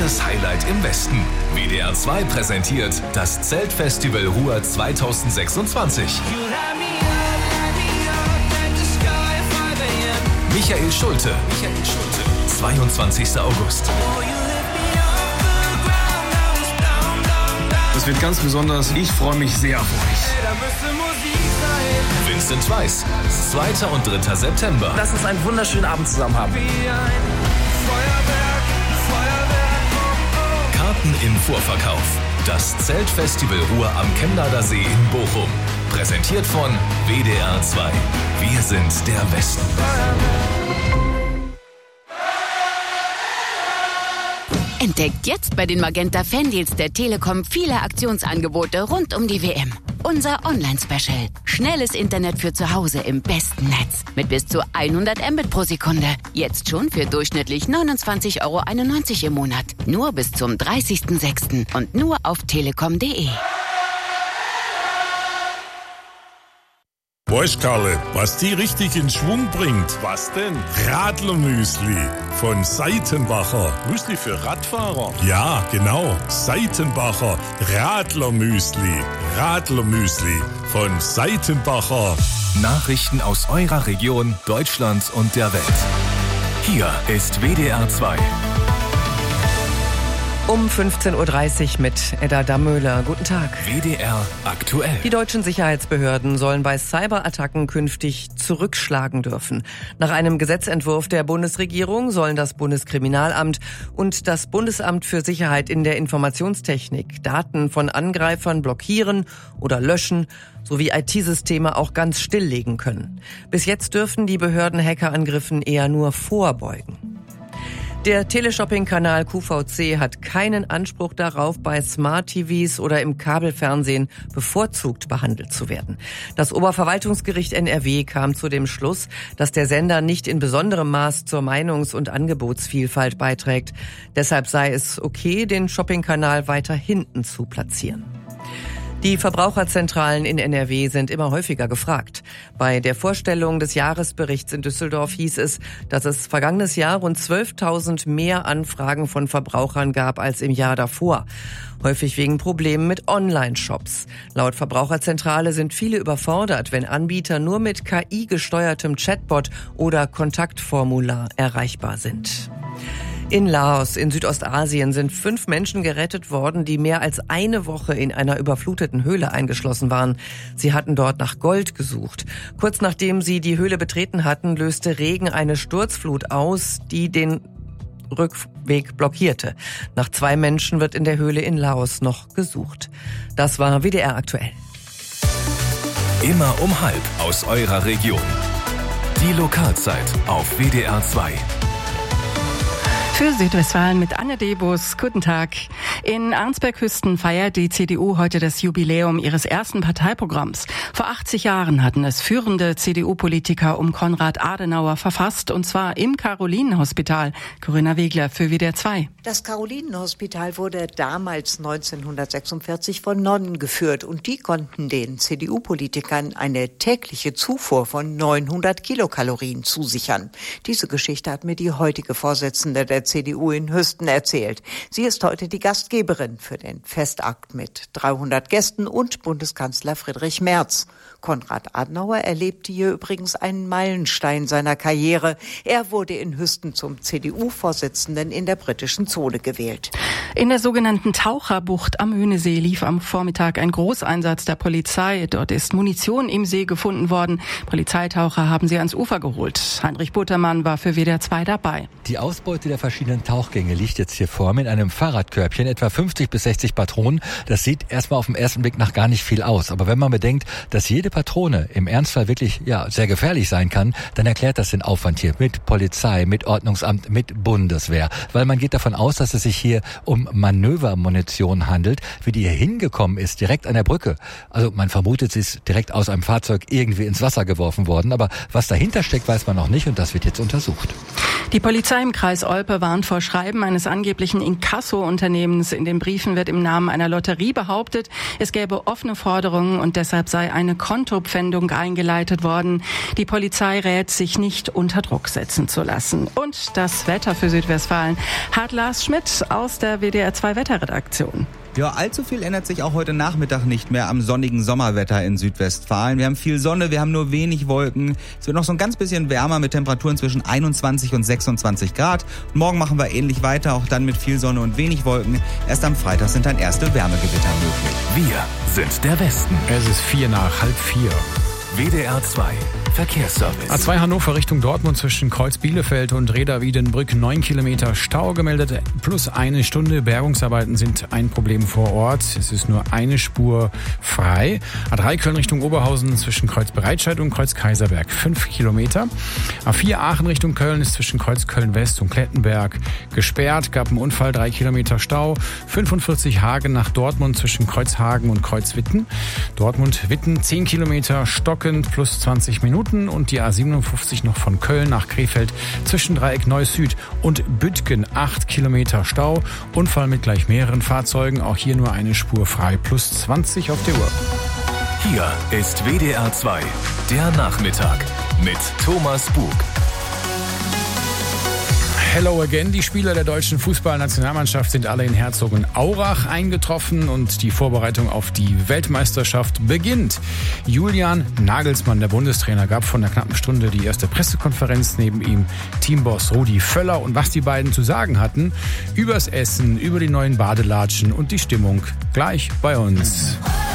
das Highlight im Westen. WDR 2 präsentiert das Zeltfestival Ruhr 2026. Michael Schulte. 22. August. Das wird ganz besonders. Ich freue mich sehr auf euch. Vincent Weiss. 2. und 3. September. Lass uns einen wunderschönen Abend zusammen haben. Karten im Vorverkauf. Das Zeltfestival Ruhr am Chemnader See in Bochum. Präsentiert von WDR 2. Wir sind der Westen. Entdeckt jetzt bei den Magenta Fandeals der Telekom viele Aktionsangebote rund um die WM. Unser Online-Special. Schnelles Internet für zu Hause im besten Netz. Mit bis zu 100 Mbit pro Sekunde. Jetzt schon für durchschnittlich 29,91 € im Monat. Nur bis zum 30.06. und nur auf telekom.de. Weißt Karle, was die richtig in Schwung bringt? Was denn? Radlermüsli von Seitenbacher. Müsli für Radfahrer? Ja, genau. Seitenbacher Radlermüsli. Radlermüsli von Seitenbacher. Nachrichten aus eurer Region, Deutschlands und der Welt. Hier ist WDR 2. Um 15.30 Uhr mit Edda Dammöhler. Guten Tag. WDR aktuell. Die deutschen Sicherheitsbehörden sollen bei Cyberattacken künftig zurückschlagen dürfen. Nach einem Gesetzentwurf der Bundesregierung sollen das Bundeskriminalamt und das Bundesamt für Sicherheit in der Informationstechnik Daten von Angreifern blockieren oder löschen sowie IT-Systeme auch ganz stilllegen können. Bis jetzt dürfen die Behörden Hackerangriffen eher nur vorbeugen. Der Teleshopping-Kanal QVC hat keinen Anspruch darauf, bei Smart-TVs oder im Kabelfernsehen bevorzugt behandelt zu werden. Das Oberverwaltungsgericht NRW kam zu dem Schluss, dass der Sender nicht in besonderem Maß zur Meinungs- und Angebotsvielfalt beiträgt. Deshalb sei es okay, den Shopping-Kanal weiter hinten zu platzieren. Die Verbraucherzentralen in NRW sind immer häufiger gefragt. Bei der Vorstellung des Jahresberichts in Düsseldorf hieß es, dass es vergangenes Jahr rund 12.000 mehr Anfragen von Verbrauchern gab als im Jahr davor. Häufig wegen Problemen mit Online-Shops. Laut Verbraucherzentrale sind viele überfordert, wenn Anbieter nur mit KI-gesteuertem Chatbot oder Kontaktformular erreichbar sind. In Laos in Südostasien sind 5 Menschen gerettet worden, die mehr als eine Woche in einer überfluteten Höhle eingeschlossen waren. Sie hatten dort nach Gold gesucht. Kurz nachdem sie die Höhle betreten hatten, löste Regen eine Sturzflut aus, die den Rückweg blockierte. Nach 2 Menschen wird in der Höhle in Laos noch gesucht. Das war WDR aktuell. Immer um 12:30 aus eurer Region. Die Lokalzeit auf WDR 2. Für Südwestfalen mit Anne Debus. Guten Tag. In Arnsberg-Hüsten feiert die CDU heute das Jubiläum ihres ersten Parteiprogramms. Vor 80 Jahren hatten es führende CDU-Politiker um Konrad Adenauer verfasst, und zwar im Carolinenhospital. Corinna Wegler für WDR 2. Das Carolinenhospital wurde damals 1946 von Nonnen geführt, und die konnten den CDU-Politikern eine tägliche Zufuhr von 900 Kilokalorien zusichern. Diese Geschichte hat mir die heutige Vorsitzende der CDU in Hüsten erzählt. Sie ist heute die Gastgeberin für den Festakt mit 300 Gästen und Bundeskanzler Friedrich Merz. Konrad Adenauer erlebte hier übrigens einen Meilenstein seiner Karriere. Er wurde in Hüsten zum CDU-Vorsitzenden in der britischen Zone gewählt. In der sogenannten Taucherbucht am Höhnesee lief am Vormittag ein Großeinsatz der Polizei. Dort ist Munition im See gefunden worden. Polizeitaucher haben sie ans Ufer geholt. Heinrich Buttermann war für WDR 2 dabei. Die Ausbeute der verschiedenen Tauchgänge liegt jetzt hier vor mir in einem Fahrradkörbchen, etwa 50 bis 60 Patronen. Das sieht erstmal auf den ersten Blick nach gar nicht viel aus. Aber wenn man bedenkt, dass jede Patrone im Ernstfall wirklich sehr gefährlich sein kann, dann erklärt das den Aufwand hier mit Polizei, mit Ordnungsamt, mit Bundeswehr. Weil man geht davon aus, dass es sich hier um um Manövermunition handelt. Wie die hier hingekommen ist, direkt an der Brücke. Also man vermutet, sie ist direkt aus einem Fahrzeug irgendwie ins Wasser geworfen worden. Aber was dahinter steckt, weiß man noch nicht und das wird jetzt untersucht. Die Polizei im Kreis Olpe warnt vor Schreiben eines angeblichen Inkasso-Unternehmens. In den Briefen wird im Namen einer Lotterie behauptet, es gäbe offene Forderungen und deshalb sei eine Kontopfändung eingeleitet worden. Die Polizei rät, sich nicht unter Druck setzen zu lassen. Und das Wetter für Südwestfalen hat Lars Schmidt aus der WDR 2 Wetterredaktion. Ja, allzu viel ändert sich auch heute Nachmittag nicht mehr am sonnigen Sommerwetter in Südwestfalen. Wir haben viel Sonne, wir haben nur wenig Wolken. Es wird noch so ein ganz bisschen wärmer mit Temperaturen zwischen 21 und 26 Grad. Und morgen machen wir ähnlich weiter, auch dann mit viel Sonne und wenig Wolken. Erst am Freitag sind dann erste Wärmegewitter möglich. Wir sind der Westen. Es ist 3:04. WDR 2 Verkehrsservice. A2 Hannover Richtung Dortmund zwischen Kreuz Bielefeld und Reda-Wiedenbrück 9 Kilometer Stau gemeldet, plus 1 Stunde. Bergungsarbeiten sind ein Problem vor Ort. Es ist nur eine Spur frei. A3 Köln Richtung Oberhausen zwischen Kreuz Breitscheid und Kreuz Kaiserberg 5 Kilometer. A4 Aachen Richtung Köln ist zwischen Kreuz Köln-West und Klettenberg gesperrt. Gab einen Unfall, 3 Kilometer Stau. 45 Hagen nach Dortmund zwischen Kreuz Hagen und Kreuz Witten. Dortmund-Witten 10 Kilometer stockend plus 20 Minuten. Und die A57 noch von Köln nach Krefeld zwischen Dreieck Neuss Süd und Büttgen 8 Kilometer Stau. Unfall mit gleich mehreren Fahrzeugen, auch hier nur eine Spur frei, plus 20 auf der Uhr. Hier ist WDR 2, der Nachmittag mit Thomas Bug. Hello again. Die Spieler der deutschen Fußballnationalmannschaft sind alle in Herzogenaurach eingetroffen und die Vorbereitung auf die Weltmeisterschaft beginnt. Julian Nagelsmann, der Bundestrainer, gab vor einer knappen Stunde die erste Pressekonferenz, neben ihm Teamboss Rudi Völler. Und was die beiden zu sagen hatten, übers Essen, über die neuen Badelatschen und die Stimmung, gleich bei uns.